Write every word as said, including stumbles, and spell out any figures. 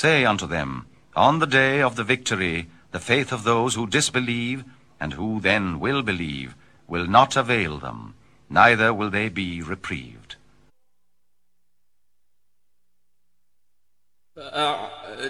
Say unto them, On the day of the victory, the faith of those who disbelieve, and who then will believe, will not avail them, neither will they be reprieved.